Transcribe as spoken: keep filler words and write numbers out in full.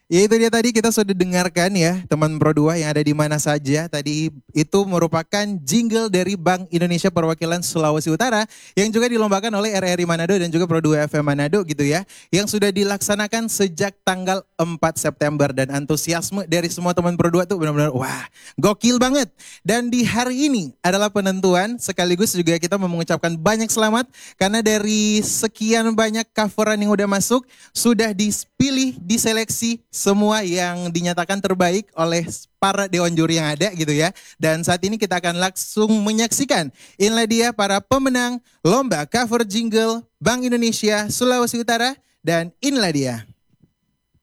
Ya itu dia tadi kita sudah dengarkan ya teman Pro dua yang ada di mana saja. Tadi itu merupakan jingle dari Bank Indonesia Perwakilan Sulawesi Utara yang juga dilombakan oleh R R I Manado dan juga Pro dua F M Manado gitu ya. Yang sudah dilaksanakan sejak tanggal empat September dan antusiasme dari semua teman Pro dua tuh benar-benar wah gokil banget. Dan di hari ini adalah penentuan sekaligus juga kita mau mengucapkan banyak selamat karena dari sekian banyak coveran yang udah masuk sudah dipilih, diseleksi semua yang dinyatakan terbaik oleh para dewan juri yang ada gitu ya. Dan saat ini kita akan langsung menyaksikan. Inilah dia para pemenang lomba cover jingle Bank Indonesia Sulawesi Utara dan inilah dia.